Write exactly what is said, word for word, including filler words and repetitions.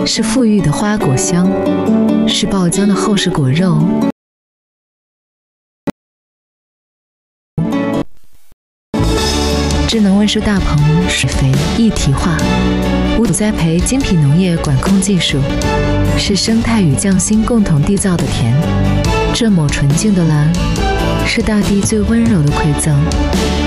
是馥郁的花果香，是爆浆的厚实果肉。智能温室大棚水肥一体化，无土栽培精品农业管控技术，是生态与匠心共同缔造的田。这抹纯净的蓝，是大地最温柔的馈赠。